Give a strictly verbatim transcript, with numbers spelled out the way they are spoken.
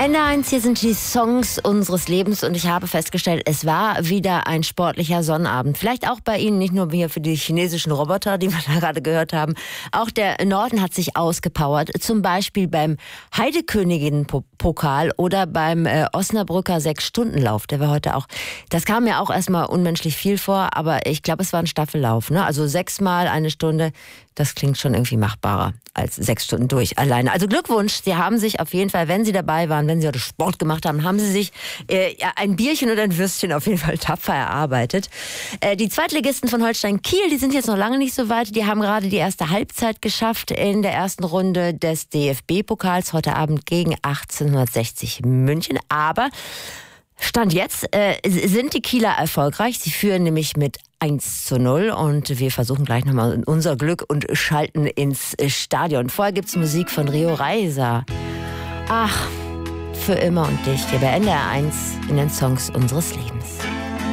N D R eins, hier sind die Songs unseres Lebens und ich habe festgestellt, es war wieder ein sportlicher Sonnabend. Vielleicht auch bei Ihnen, nicht nur hier für die chinesischen Roboter, die wir da gerade gehört haben. Auch der Norden hat sich ausgepowert, zum Beispiel beim Heidekönigin-Pokal oder beim äh, Osnabrücker Sechs-Stunden-Lauf. Der war heute auch, das kam mir auch erstmal unmenschlich viel vor, aber ich glaube, es war ein Staffellauf, ne? Also sechsmal eine Stunde, das klingt schon irgendwie machbarer als sechs Stunden durch alleine. Also Glückwunsch, Sie haben sich auf jeden Fall, wenn Sie dabei waren, wenn Sie heute Sport gemacht haben, haben Sie sich äh, ja, ein Bierchen oder ein Würstchen auf jeden Fall tapfer erarbeitet. Äh, die Zweitligisten von Holstein Kiel, die sind jetzt noch lange nicht so weit. Die haben gerade die erste Halbzeit geschafft in der ersten Runde des D F B-Pokals heute Abend gegen achtzehnhundertsechzig München. Aber Stand jetzt äh, sind die Kieler erfolgreich. Sie führen nämlich mit eins zu null und wir versuchen gleich nochmal unser Glück und schalten ins Stadion. Vorher gibt's Musik von Rio Reiser. Ach, für immer und dich hier bei N D R eins in den Songs unseres Lebens.